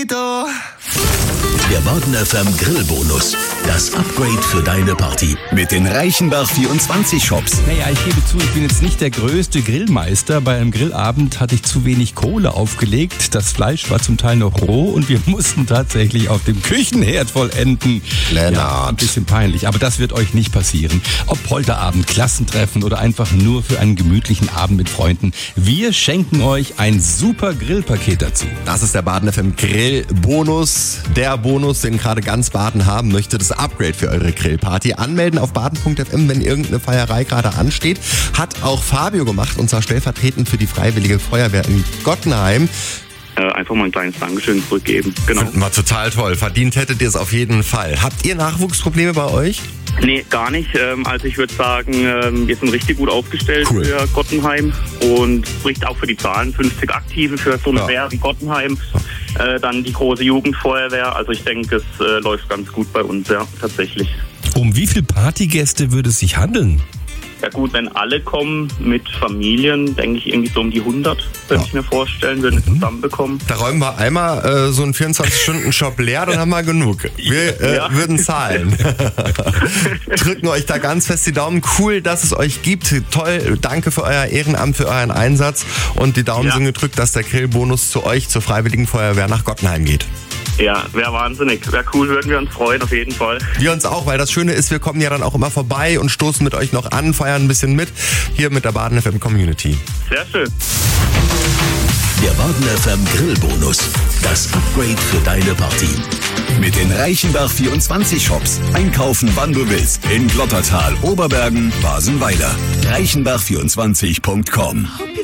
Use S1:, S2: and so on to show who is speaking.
S1: Der Baden FM Grillbonus. Das Upgrade für deine Party. Mit den Reichenbach 24 Shops.
S2: Naja, ich gebe zu, ich bin jetzt nicht der größte Grillmeister. Bei einem Grillabend hatte ich zu wenig Kohle aufgelegt. Das Fleisch war zum Teil noch roh und wir mussten tatsächlich auf dem Küchenherd vollenden.
S3: Lennart.
S2: Ja, ein bisschen peinlich, aber das wird euch nicht passieren. Ob Polterabend, Klassentreffen oder einfach nur für einen gemütlichen Abend mit Freunden. Wir schenken euch ein super Grillpaket dazu.
S3: Das ist der Baden FM Grillbonus. Der Bonus, den gerade ganz Baden haben möchte. Das Upgrade für eure Grillparty. Anmelden auf baden.fm, wenn irgendeine Feierei gerade ansteht. Hat auch Fabio gemacht, und zwar stellvertretend für die Freiwillige Feuerwehr in Gottenheim.
S4: Einfach mal ein kleines Dankeschön zurückgeben. Genau.
S3: Finden wir total toll. Verdient hättet ihr es auf jeden Fall. Habt ihr Nachwuchsprobleme bei euch?
S4: Nee, gar nicht. Also ich würde sagen, wir sind richtig gut aufgestellt
S3: Cool.
S4: für Gottenheim und spricht auch für die Zahlen. 50 Aktive für so eine Wehr wie Gottenheim. Dann die große Jugendfeuerwehr. Also ich denke, es läuft ganz gut bei uns, ja, tatsächlich.
S2: Um wie viele Partygäste würde es sich handeln?
S4: Ja gut, wenn alle kommen mit Familien, denke ich irgendwie so um die 100, könnte ich mir vorstellen, würden wir zusammenbekommen.
S3: Da räumen wir einmal so einen 24-Stunden-Shop leer, dann haben wir genug. Wir würden zahlen. Drücken euch da ganz fest die Daumen. Cool, dass es euch gibt. Toll, danke für euer Ehrenamt, für euren Einsatz. Und die Daumen sind gedrückt, dass der Grillbonus zu euch, zur Freiwilligen Feuerwehr nach Gottenheim geht.
S4: Ja, wäre wahnsinnig. Wäre cool, würden wir uns freuen, auf jeden Fall.
S3: Wir uns auch, weil das Schöne ist, wir kommen ja dann auch immer vorbei und stoßen mit euch noch an, feiern ein bisschen mit, hier mit der Baden FM Community.
S4: Sehr schön.
S1: Der Baden FM Grillbonus. Das Upgrade für deine Party. Mit den Reichenbach 24 Shops. Einkaufen, wann du willst. In Glottertal, Oberbergen, Basenweiler. Reichenbach24.com